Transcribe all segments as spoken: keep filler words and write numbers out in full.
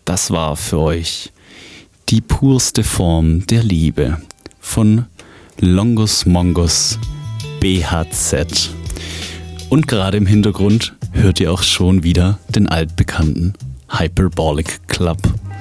Das war für euch die purste Form der Liebe von Longus Mongus B H Z. Und gerade im Hintergrund hört ihr auch schon wieder den altbekannten Hyperbolic Club.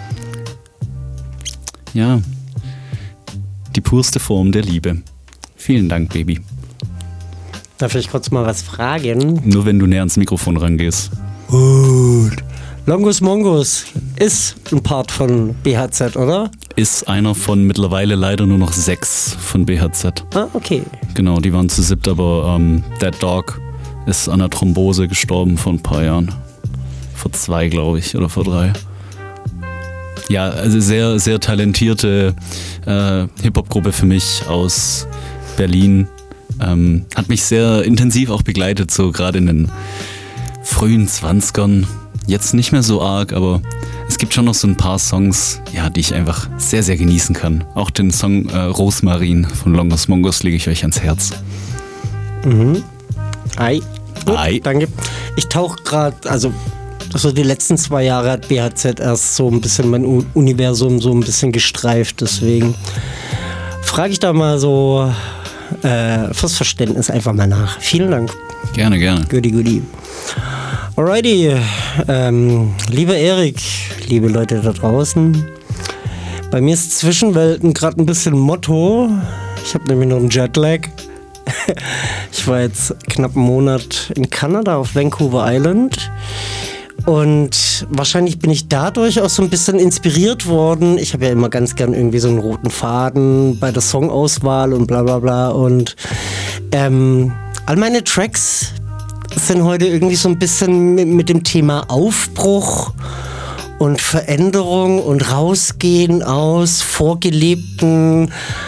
Ja, die purste Form der Liebe. Vielen Dank, Baby. Darf ich kurz mal was fragen? Nur wenn du näher ans Mikrofon rangehst. Gut. Longus Mongus ist ein Part von B H Z, oder? Ist einer von mittlerweile leider nur noch sechs von B H Z. Ah, okay. Genau, die waren zu siebt, aber ähm, Dead Dog ist an einer Thrombose gestorben vor ein paar Jahren. Vor zwei, glaube ich, oder vor drei. Ja, also sehr, sehr talentierte äh, Hip-Hop-Gruppe für mich aus Berlin. Ähm, hat mich sehr intensiv auch begleitet, so gerade in den frühen Zwanzigern. Jetzt nicht mehr so arg, aber es gibt schon noch so ein paar Songs, ja, die ich einfach sehr, sehr genießen kann. Auch den Song äh, Rosmarin von Longus Mongus lege ich euch ans Herz. Mhm. Ei. Gut, Ei. Danke. Ich tauche gerade, also so die letzten zwei Jahre hat B H Z erst so ein bisschen mein U- Universum so ein bisschen gestreift. Deswegen frage ich da mal so äh, fürs Verständnis einfach mal nach. Vielen Dank. Gerne, gerne. Goodie, goodie. Alrighty, ähm, lieber Erik, liebe Leute da draußen, bei mir ist Zwischenwelten gerade ein bisschen Motto. Ich habe nämlich noch einen Jetlag. Ich war jetzt knapp einen Monat in Kanada auf Vancouver Island und wahrscheinlich bin ich dadurch auch so ein bisschen inspiriert worden. Ich habe ja immer ganz gern irgendwie so einen roten Faden bei der Songauswahl und bla bla bla und ähm, all meine Tracks sind heute irgendwie so ein bisschen mit, mit dem Thema Aufbruch und Veränderung und Rausgehen aus vorgelebten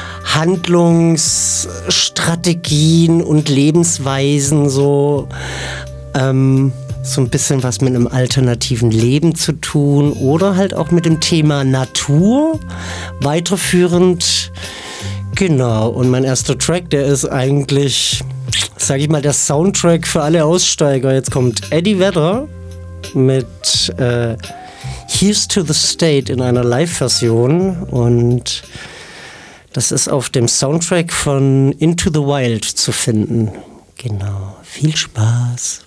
Handlungsstrategien und Lebensweisen, so, ähm, so ein bisschen was mit einem alternativen Leben zu tun oder halt auch mit dem Thema Natur weiterführend. Genau, und mein erster Track, der ist eigentlich, sag ich mal, der Soundtrack für alle Aussteiger. Jetzt kommt Eddie Vedder mit äh, Here's to the State in einer Live-Version und das ist auf dem Soundtrack von Into the Wild zu finden. Genau, viel Spaß.